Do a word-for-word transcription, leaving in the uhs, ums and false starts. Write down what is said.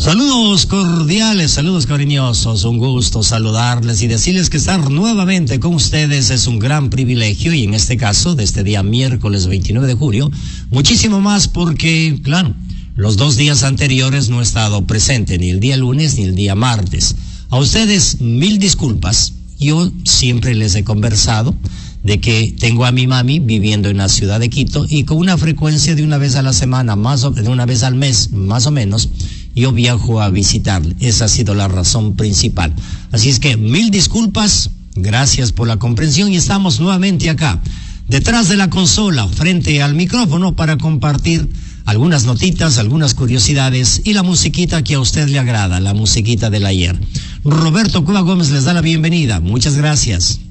Saludos cordiales, saludos cariñosos, un gusto saludarles y decirles que estar nuevamente con ustedes es un gran privilegio y en este caso, de este día miércoles veintinueve de julio, muchísimo más porque, claro, los dos días anteriores no he estado presente, ni el día lunes ni el día martes. A ustedes mil disculpas, yo siempre les he conversado de que tengo a mi mami viviendo en la ciudad de Quito y con una frecuencia de una vez a la semana, más o, de una vez al mes, más o menos, yo viajo a visitarle. Esa ha sido la razón principal. Así es que mil disculpas, gracias por la comprensión y estamos nuevamente acá, detrás de la consola, frente al micrófono para compartir algunas notitas, algunas curiosidades y la musiquita que a usted le agrada, la musiquita del ayer. Roberto Cuba Gómez les da la bienvenida. Muchas gracias.